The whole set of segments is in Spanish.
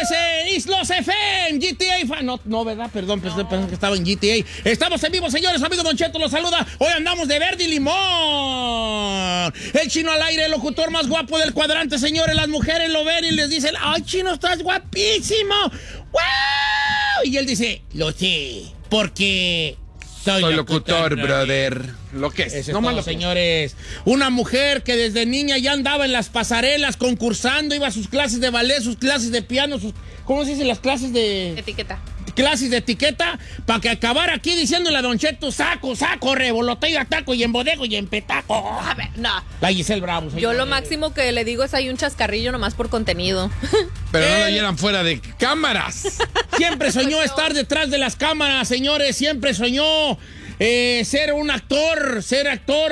señores, Islos FM, GTA. No, ¿verdad? Perdón, pensé que estaba en GTA. Estamos en vivo, señores. Amigo Don Cheto los saluda. Hoy andamos de verde y limón. El Chino al aire, el locutor más guapo del cuadrante, señores. Las mujeres lo ven y les dicen, ¡ay, Chino, estás guapísimo! ¡Wow! Y él dice, lo sé, porque soy locutor, brother. Lo que es. Eso es todo, señores. Una mujer que desde niña ya andaba en las pasarelas concursando, iba a sus clases de ballet, sus clases de piano, ¿cómo se dice? Las clases de... Etiqueta. Clases de etiqueta, para que acabara aquí diciéndole a Don Cheto, saco, revoloteo, ataco y embodego y empetaco. A ver, no. La Giselle Bravo, señores. Yo lo máximo que le digo es hay un chascarrillo nomás por contenido. Pero no lo oyeran fuera de cámaras. Siempre soñó estar detrás de las cámaras, señores. Siempre soñó ser un actor, ser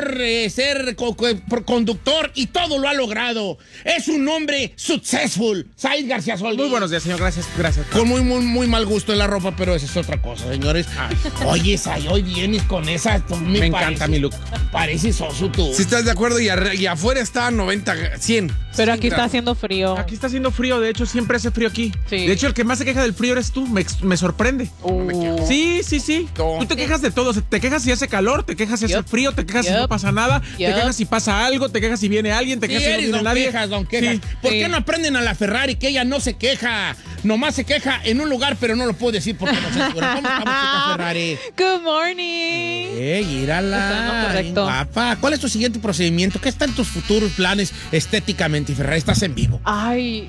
conductor y todo lo ha logrado. Es un hombre successful. Said García Soldi. Muy buenos días, señor. Gracias. Con muy mal gusto en la ropa, pero esa es otra cosa, señores. Oye, Say, hoy vienes con esa. Me encanta mi look. Pareces oso tú. Si estás de acuerdo, y afuera está 90, 100. Pero aquí está haciendo frío. Aquí está haciendo frío, de hecho, siempre hace frío aquí. Sí. De hecho, el que más se queja del frío eres tú, me sorprende. Sí. No. Tú te quejas de todo, te quejas si hace calor, te quejas si hace frío, te quejas si no pasa nada, te quejas si pasa algo, te quejas si viene alguien, te quejas si no viene nadie. Don Quejas. Sí. ¿Por qué no aprenden a la Ferrari que ella no se queja? Nomás se queja en un lugar, pero no lo puedo decir porque no sé. ¿Cómo estamos, chica Ferrari? Good morning. Mírala. Correcto. Papá, ¿cuál es tu siguiente procedimiento? ¿Qué están tus futuros planes estéticamente, Ferrari? Estás en vivo. Ay,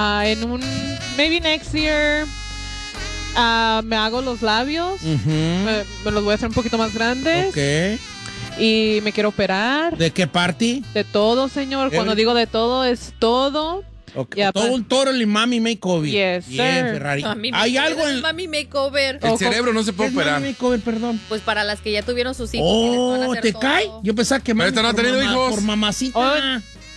maybe next year me hago los labios. Me los voy a hacer un poquito más grandes. Ok. Y me quiero operar. ¿De qué party? De todo, señor. Cuando digo de todo, es todo. Okay. Ya, Todo un toro y mami makeover. Yes, Bien, sir. Ferrari. Hay algo en Mami makeover. El cerebro no se ¿Qué puede es operar. mami makeover, perdón? Pues para las que ya tuvieron sus hijos. que les van a hacer ¿te todo. cae? Yo pensaba que Pero esta no ha por tenido hijos. por mamacita.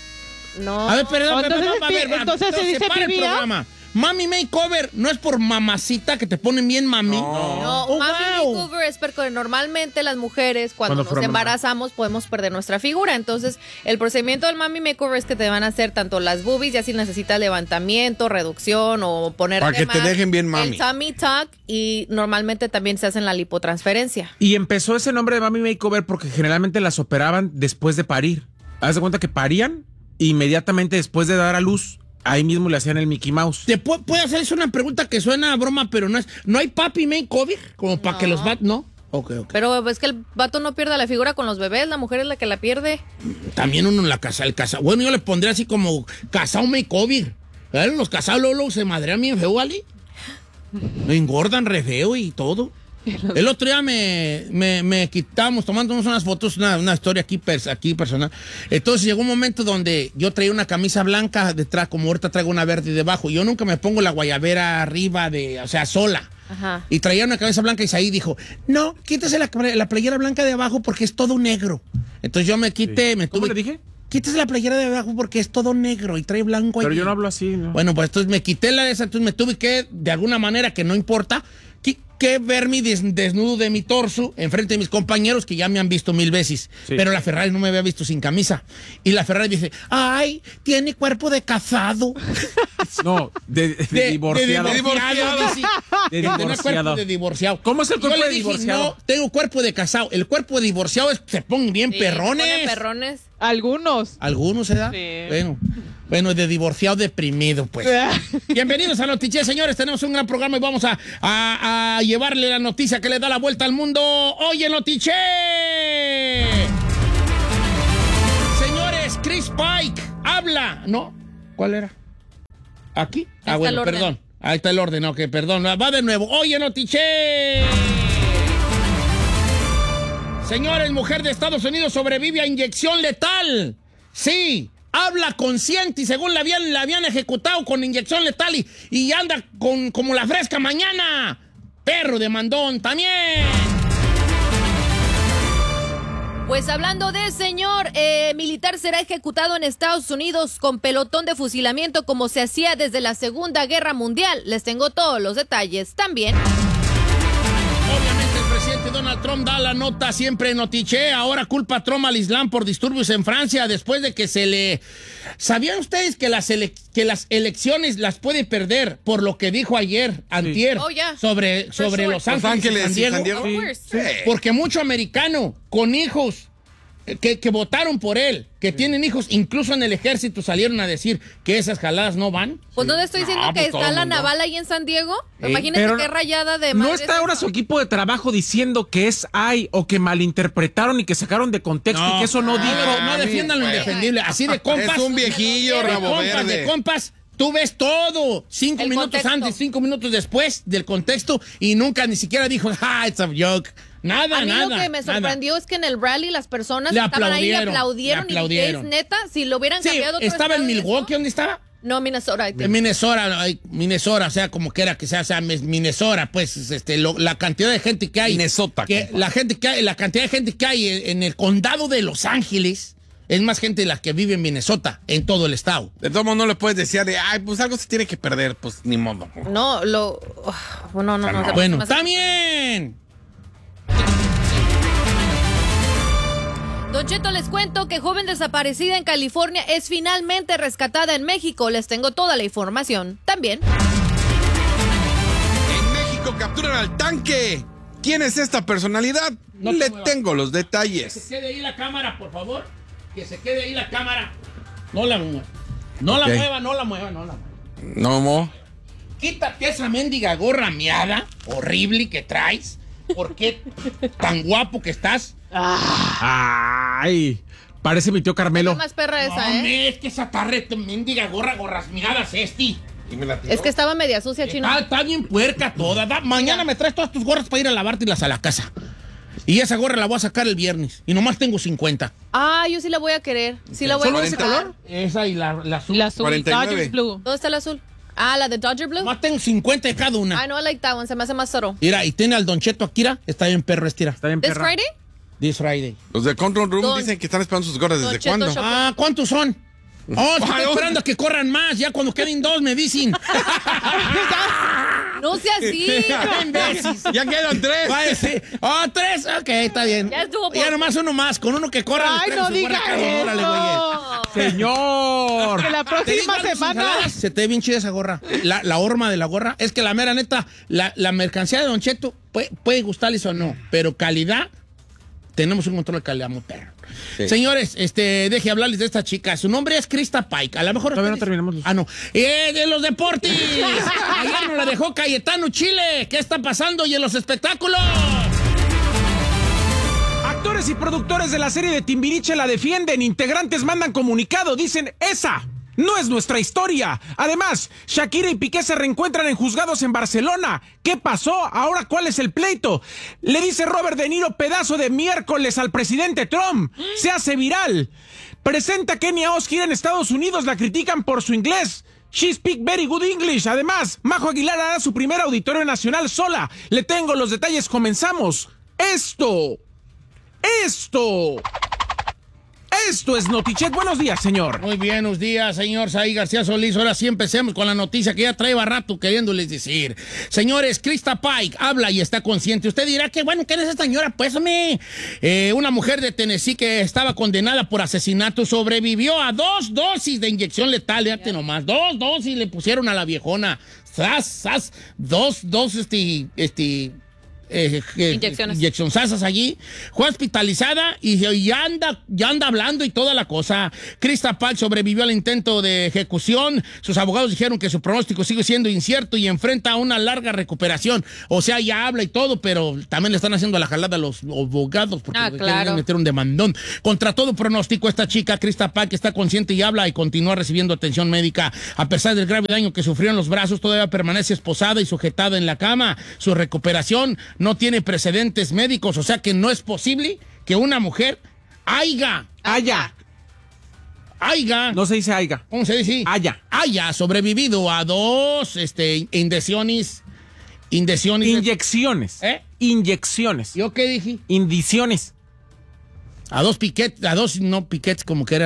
No. A ver, perdón. Entonces se dice para el pibia. programa. Mami makeover no es por mamacita que te ponen bien mami. No, Oh, mami wow. makeover es porque normalmente las mujeres cuando nos formamos. embarazamos podemos perder nuestra figura. Entonces, el procedimiento del mami makeover es que te van a hacer tanto las boobies, ya si necesitas levantamiento, reducción o poner Para que te dejen bien mami. el tummy tuck y normalmente también se hacen la lipotransferencia. Y empezó ese nombre de Mami Makeover porque generalmente las operaban después de parir. Haz de cuenta que parían e inmediatamente después de dar a luz, ahí mismo le hacían el Mickey Mouse. ¿Te puede hacerles una pregunta que suena a broma, pero no es? ¿No hay papi makeover? Como para que los ¿no? Ok. Pero es que el vato no pierde la figura con los bebés, la mujer es la que la pierde. También uno en la casa, bueno, yo le pondría así como casado makeover. Los casados luego se madrean bien feo, ¿vale? Me engordan re feo y todo. El otro día me quitamos, tomándonos unas fotos, una historia aquí personal. Entonces llegó un momento donde yo traía una camisa blanca detrás, como ahorita traigo una verde debajo. Yo nunca me pongo la guayabera arriba o sea, sola. Ajá. Y traía una camisa blanca y Saí dijo, no, quítese la playera blanca de abajo porque es todo negro. Entonces yo me quité, ¿Cómo le dije? Quítese la playera de abajo porque es todo negro y trae blanco ahí. Pero yo no hablo así, ¿no? Bueno, pues entonces me quité la de esa, entonces me tuve que, de alguna manera que no importa, que ver mi desnudo de mi torso enfrente de mis compañeros que ya me han visto 1000 veces. Sí. Pero la Ferrari no me había visto sin camisa. Y la Ferrari dice, ay, tiene cuerpo de casado. No, de divorciado. De divorciado. De Tiene divorciado. cuerpo de divorciado. ¿Cómo es el cuerpo Yo le de dije, divorciado? no, tengo cuerpo de casado. El cuerpo de divorciado es que se ponen bien Sí, perrones. se ponen perrones. Algunos. ¿Algunos se da? Sí. Bueno, de divorciado deprimido, pues. Bienvenidos a Notiche, señores. Tenemos un gran programa y vamos a llevarle la noticia que le da la vuelta al mundo hoy en Notiche. Señores, Chris Pike habla. ¿No? ¿Cuál era? ¿Aquí? Está Bueno, el orden. perdón. Ahí está el orden, ok, perdón. Va de nuevo. Hoy en Notiche. Señores, mujer de Estados Unidos sobrevive a inyección letal. Sí. Habla consciente y según la habían ejecutado con inyección letal y anda como la fresca mañana. Perro de mandón también. Pues hablando de señor, militar será ejecutado en Estados Unidos con pelotón de fusilamiento como se hacía desde la Segunda Guerra Mundial. Les tengo todos los detalles también. Obviamente el presidente Donald Trump da la nota siempre en Notiche. Ahora culpa a Trump al Islam por disturbios en Francia después de que se le... ¿Sabían ustedes que las elecciones las puede perder por lo que dijo ayer, antier, Oh, yeah. sobre sure. Los Ángeles y San Diego? Of course. Sí. Porque mucho americano con hijos que votaron por él, que tienen hijos, incluso en el ejército salieron a decir que esas jaladas no van. Pues no le estoy diciendo No, que pues todo está el la mundo. naval ahí en San Diego. Imagínense Pero qué rayada de ¿No madre está es ahora eso. su equipo de trabajo diciendo que es hay o que malinterpretaron y que sacaron de contexto y que eso no dijo? No defiendan lo indefendible. Así de compas. Es un viejillo, de rabo compas, verde. de compas. Tú ves todo, 5 El minutos contexto. antes, 5 minutos después del contexto y nunca ni siquiera dijo, it's a joke. Nada, A mí nada. lo que me nada. sorprendió es que en el rally las personas Le que estaban ahí le aplaudieron, aplaudieron. Y neta, si lo hubieran Sí, cambiado otro estaba en estado y Milwaukee, eso- ¿dónde estaba? No, Minnesota. I think. En Minnesota, o sea, como quiera que sea Minnesota, pues, la cantidad de gente que hay. Minnesota, compa. La cantidad de gente que hay en el condado de Los Ángeles es más gente de la que vive en Minnesota, en todo el estado. De todos modos no le puedes decir de, ay, pues algo se tiene que perder, pues ni modo. No, bueno, no. Bueno, está bien. Don Cheto, les cuento que joven desaparecida en California es finalmente rescatada en México. Les tengo toda la información. También. En México capturan al tanque. ¿Quién es esta personalidad? No te Le muevas. tengo los Que se detalles. quede ahí la cámara, por favor. Que se quede ahí la cámara. No la mueva. No la Ok. mueva, no la mueva, no la mueva. No, mo. Quítate esa mendiga gorra miada, horrible que traes. ¿Por qué tan guapo que estás? Ay, parece mi tío Es Carmelo. más perra esa, No, ¿eh? me, es que esa tarreta mendiga gorras miadas, Es que estaba media sucia, chino. Está bien puerca toda. Mañana me traes todas tus gorras para ir a lavártelas a la casa. Y esa gorra la voy a sacar el viernes. Y nomás tengo 50. Ah, yo sí la voy a querer. Sí la voy a ¿Solo buscar. ese color? Esa y la azul. La azul, 49. Dodgers Blue. ¿Dónde está el azul? Ah, la de Dodger Blue. Nomás tengo 50 de cada una. I know, I like that one. Se me hace más soro. Mira, y tiene al Don Cheto Akira. Está bien perro, estira. Está bien ¿This perra. Friday? This Friday. Los de Control Room Don- dicen que están esperando sus gorras Don desde Cheto cuándo. Shop. Ah, ¿cuántos son? Oh, estoy esperando a que corran más. Ya cuando queden 2 me dicen. No sea así. Imbéciles. Ya quedan 3. Va a decir, 3, ok, está bien. Ya estuvo, Ya nomás uno más, con uno que corra. Ay, les traigo no su gorra diga cada uno. Órale, güeyes. Señor. Que la Te digo próxima algo, semana. sin se te ve bien chida esa gorra. La horma de la gorra. Es que la mera neta, la mercancía de Don Cheto puede gustarles o no, pero calidad, tenemos un control de calidad muy perro. Sí. Señores, deje hablarles de esta chica. Su nombre es Krista Pike. A lo mejor Todavía no ustedes- terminamos los- Ah, no. De los deportes. Ayer nos la dejó Cayetano Chile. ¿Qué está pasando? Y en los espectáculos. Actores y productores de la serie de Timbiriche la defienden. Integrantes mandan comunicado. Dicen, esa no es nuestra historia. Además, Shakira y Piqué se reencuentran en juzgados en Barcelona. ¿Qué pasó? Ahora, ¿cuál es el pleito? Le dice Robert De Niro pedazo de miércoles al presidente Trump. Se hace viral. Presenta Kenia Oz gira en Estados Unidos. La critican por su inglés. She speak very good English. Además, Majo Aguilar hará su primer auditorio nacional sola. Le tengo los detalles. Comenzamos. Esto es Notichet. Buenos días, señor. Muy bien, buenos días, señor Saí García Solís. Ahora sí empecemos con la noticia que ya traía rato queriéndoles decir. Señores, Krista Pike habla y está consciente. Usted dirá que, bueno, ¿quién es esta señora? Pues, una mujer de Tennessee que estaba condenada por asesinato sobrevivió a 2 dosis de inyección letal. Fíjate nomás, 2 dosis le pusieron a la viejona. ¡Sas! 2 inyeccionzazas allí. Fue hospitalizada y ya anda hablando y toda la cosa. Krista Pike sobrevivió al intento de ejecución. Sus abogados dijeron que su pronóstico sigue siendo incierto y enfrenta una larga recuperación. O sea, ya habla y todo, pero también le están haciendo la jalada a los abogados porque claro. quieren meter un demandón. Contra todo pronóstico, esta chica, Krista Pike, está consciente y habla y continúa recibiendo atención médica. A pesar del grave daño que sufrió en los brazos, todavía permanece esposada y sujetada en la cama. Su recuperación no tiene precedentes médicos, o sea que no es posible que una mujer haya, No se dice aiga. ¿cómo se dice? Haya sobrevivido a 2 inyecciones. Inyecciones. ¿Eh? Inyecciones. ¿Yo qué dije? Indiciones. A 2 piquetes, a 2 no piquetes como que era